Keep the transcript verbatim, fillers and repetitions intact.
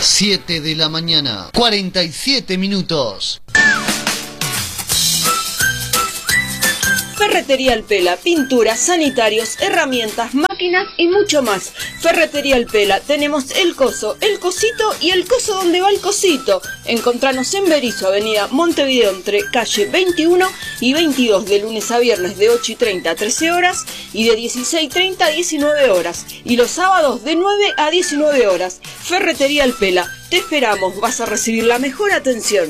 siete de la mañana, cuarenta y siete minutos. Ferretería El Pela, pinturas, sanitarios, herramientas, máquinas y mucho más. Ferretería El Pela, tenemos el coso, el cosito y el coso donde va el cosito. Encontranos en Berizo, avenida Montevideo, entre calle veintiuno y veintidós, de lunes a viernes de ocho y treinta a trece horas y de dieciséis y treinta a diecinueve horas. Y los sábados de nueve a diecinueve horas. Ferretería El Pela, te esperamos, vas a recibir la mejor atención.